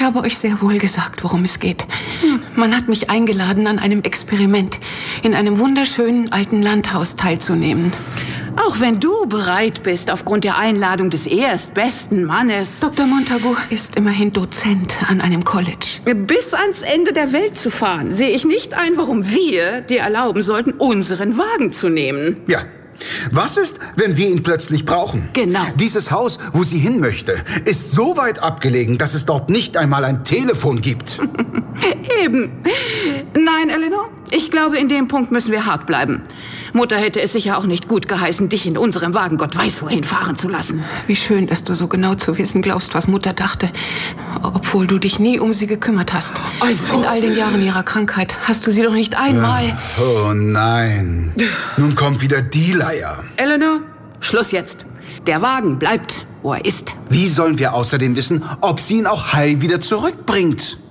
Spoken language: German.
habe euch sehr wohl gesagt, worum es geht. Man hat mich eingeladen, an einem Experiment in einem wunderschönen alten Landhaus teilzunehmen. Auch wenn du bereit bist, aufgrund der Einladung des erstbesten Mannes... Dr. Montagu ist immerhin Dozent an einem College. Bis ans Ende der Welt zu fahren, sehe ich nicht ein, warum wir dir erlauben sollten, unseren Wagen zu nehmen. Ja. Was ist, wenn wir ihn plötzlich brauchen? Genau. Dieses Haus, wo sie hin möchte, ist so weit abgelegen, dass es dort nicht einmal ein Telefon gibt. Eben. Nein, Eleanor, ich glaube, in dem Punkt müssen wir hart bleiben. Mutter hätte es sicher auch nicht gut geheißen, dich in unserem Wagen Gott weiß wohin fahren zu lassen. Wie schön, dass du so genau zu wissen glaubst, was Mutter dachte, obwohl du dich nie um sie gekümmert hast. Also. In all den Jahren ihrer Krankheit hast du sie doch nicht einmal... Oh nein. Nun kommt wieder die Leier. Eleanor, Schluss jetzt. Der Wagen bleibt, wo er ist. Wie sollen wir außerdem wissen, ob sie ihn auch heil wieder zurückbringt?